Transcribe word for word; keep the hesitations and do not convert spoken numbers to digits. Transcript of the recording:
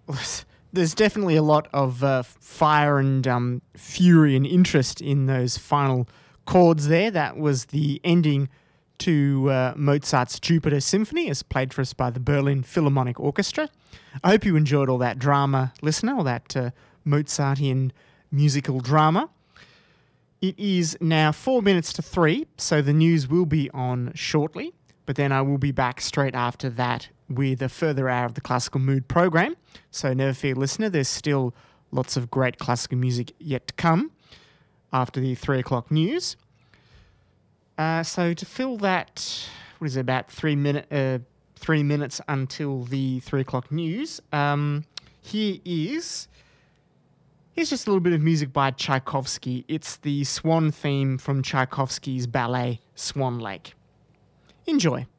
there's definitely a lot of uh, fire and um, fury and interest in those final chords there. That was the ending to uh, Mozart's Jupiter Symphony, as played for us by the Berlin Philharmonic Orchestra. I hope you enjoyed all that drama, listener, all that uh, Mozartian musical drama. It is now four minutes to three, so the news will be on shortly, but then I will be back straight after that with a further hour of the Classical Mood program. So never fear, listener, there's still lots of great classical music yet to come after the three o'clock news. Uh, so to fill that, what is it, about three minute, uh, three minutes until the three o'clock news, um, here is, here's just a little bit of music by Tchaikovsky. It's the swan theme from Tchaikovsky's ballet Swan Lake. Enjoy.